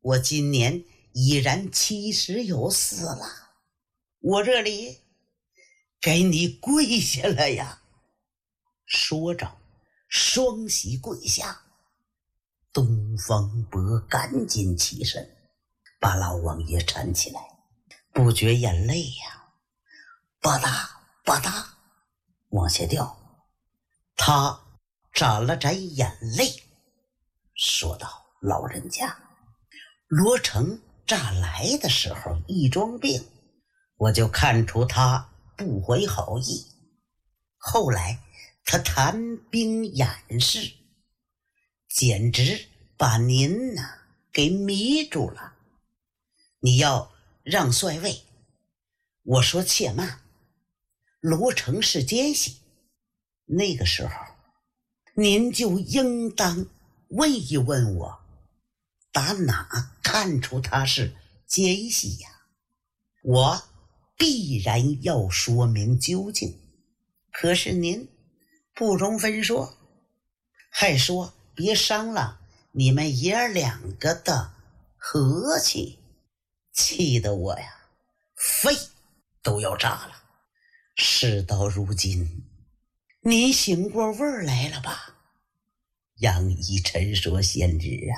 我今年已然70有4了，我这里给你跪下了呀。说着双膝跪下。东方伯赶紧起身，把老王爷搀起来，不觉眼泪呀吧嗒吧嗒往下掉。他沾了沾眼泪，说道：老人家，罗成乍来的时候一装病，我就看出他不怀好意，后来他谈兵演事，简直把您给迷住了。你要让帅位，我说且慢，罗成是奸细，那个时候您就应当问一问我，打哪看出他是奸细呀？我必然要说明究竟。可是您不容分说，还说别伤了你们爷2个的和气，气得我呀肺都要炸了。事到如今，您醒过味儿来了吧？杨一晨说：贤侄啊，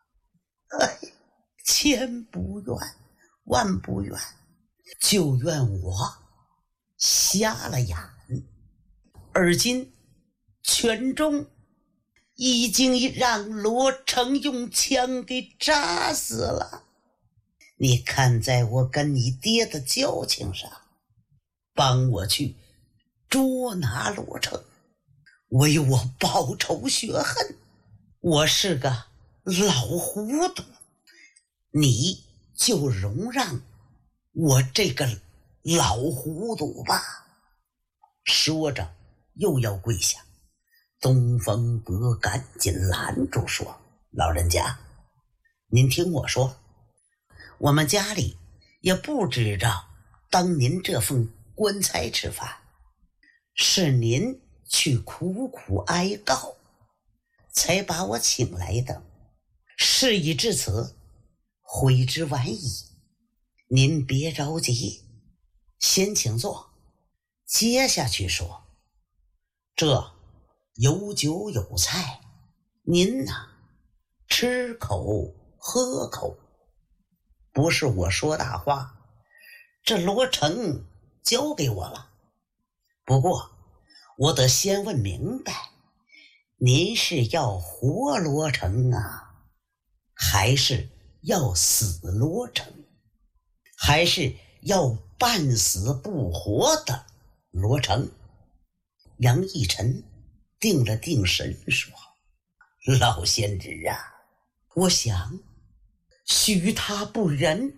千不怨万不怨，就怨我瞎了眼。而今全中已经让罗成用枪给扎死了。你看在我跟你爹的交情上，帮我去捉拿罗成，为我报仇雪恨。我是个老糊涂，你就容让我这个老糊涂吧。说着又要跪下。东方伯赶紧拦住说：老人家，您听我说，我们家里也不指着当您这份官差吃饭，是您去苦苦哀告才把我请来的。事已至此，悔之晚矣。您别着急，先请坐。接下去说，这有酒有菜，您吃口喝口。不是我说大话，这罗成交给我了。不过我得先问明白，您是要活罗成还是要死罗成，还是要半死不活的罗成？杨义臣定了定神说：老先知啊，我想许他不仁，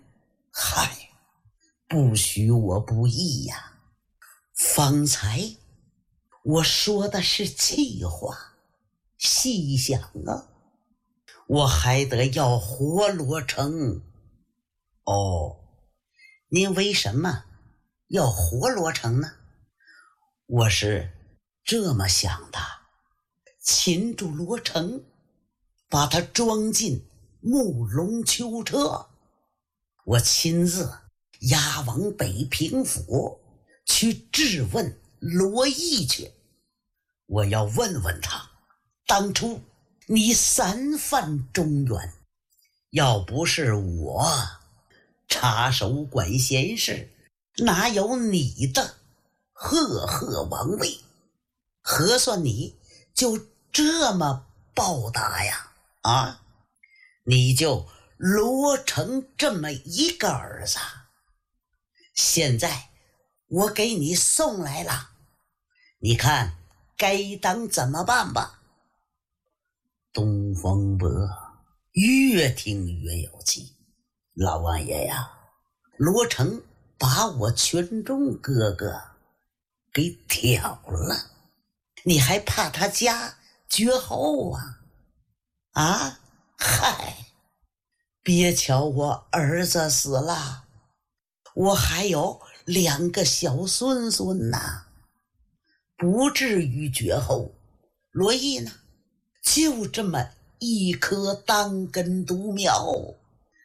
不许我不义呀。方才我说的是气话，细想我还得要活罗成。您为什么要活罗成呢？我是这么想的，擒住罗成，把他装进木龙囚车，我亲自押往北平府去质问罗毅去。我要问问他，当初你3犯中原，要不是我插手管闲事，哪有你的赫赫王位？核算你就这么报答呀？你就罗成这么一个儿子，现在我给你送来了，你看该当怎么办吧？东方伯越听越有气。老王爷呀，罗成把我全中哥哥给挑了，你还怕他家绝后别瞧我儿子死了，我还有2个小孙孙不至于绝后。罗毅呢，就这么一棵当根独苗，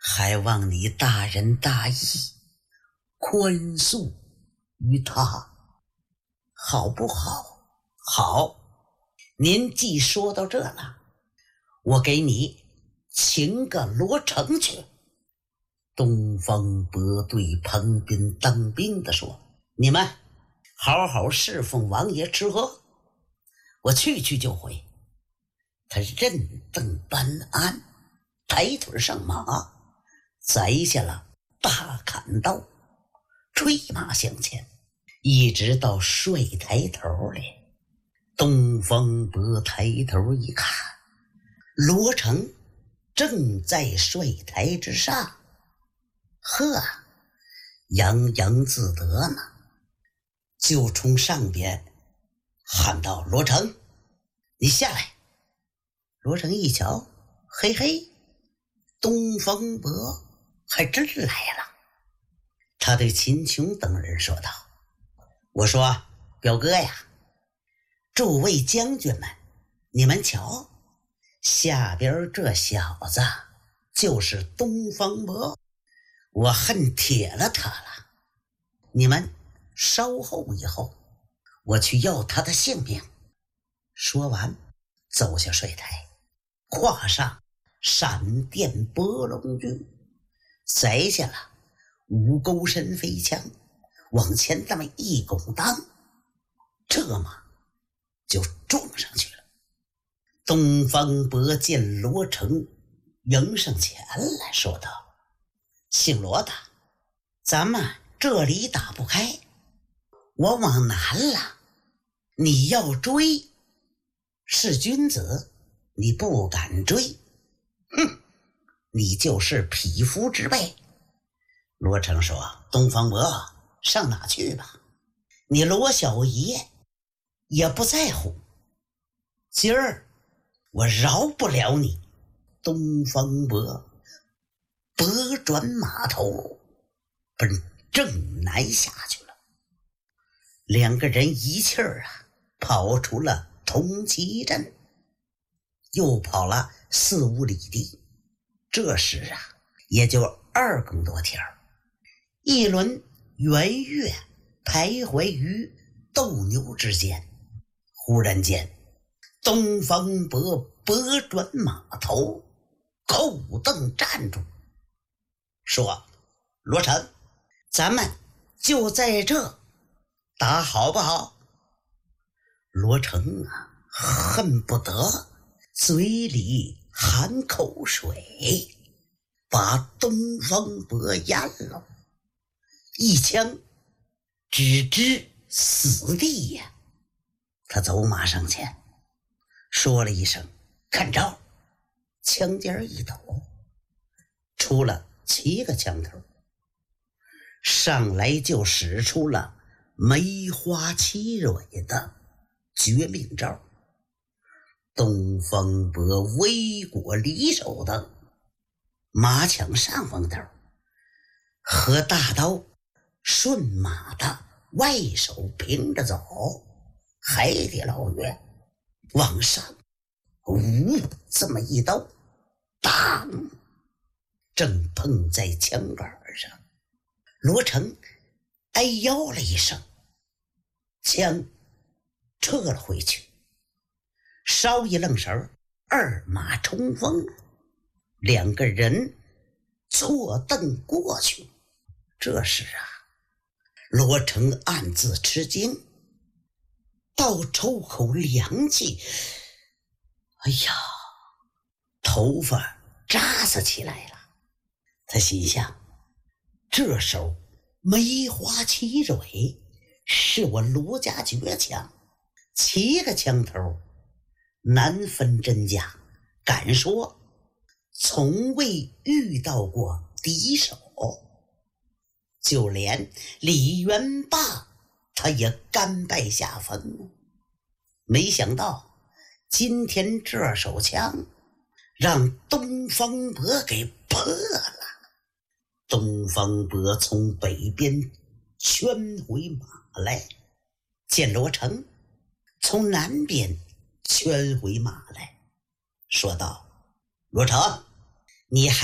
还望你大仁大义，宽恕于他，好不好？好。您既说到这了，我给你请个罗成去。东方伯对旁边当兵的说，你们好好侍奉王爷吃喝，我去就回。他认瞪班安，抬腿上马，摘下了大砍刀，催马向前，一直到税台头里。东方伯抬头一看，罗成正在税台之上，呵，洋洋自得呢，就冲上边喊道，罗成，你下来。罗成一瞧，嘿嘿，东方伯还真来了。他对秦琼等人说道，我说，表哥呀，诸位将军们，你们瞧，下边这小子就是东方伯，我恨铁了他了。你们稍后以后，我去要他的性命。说完，走下税台，跨上闪电拨龙驹，摘下了五钩神飞枪，往前这么一拱当，这马就撞上去了。东方伯见罗成迎上前来，说道，姓罗的，咱们这里打不开，我往南了，你要追，是君子，你不敢追，哼，你就是匹夫之辈。罗成说，东方伯，上哪去吧，你罗小爷也不在乎，今儿我饶不了你。东方伯拨转马头，奔正南下去了。两个人一气儿跑出了同齐镇，又跑了4-5里地，这时也就2更多天。一轮圆月徘徊于斗牛之间，忽然间，东方伯拨转马头，扣凳站住，说，罗成，咱们就在这打好不好？罗成恨不得嘴里含口水，把东方伯淹了，一枪直指死地呀。他走马上前，说了一声，看招，枪尖一抖，出了7个枪头，上来就使出了梅花七蕊的绝命招。东方伯微果离手的马抢上风头，和大刀顺马的外手平着走，海底捞月往上这么一刀，当，正碰在枪杆上。罗成哎呦了一声，枪撤了回去，稍一愣神，二马冲锋，两个人错蹬过去。这时罗成暗自吃惊，倒抽口凉气，哎呀，头发扎死起来了。他心想，这手梅花七蕊是我罗家绝枪，7个枪头难分真假，敢说从未遇到过敌手。就连李元霸他也甘拜下风。没想到今天这手枪让东方伯给破了。东方伯从北边圈回马来，见罗成从南边圈回马来，说道，罗成，你还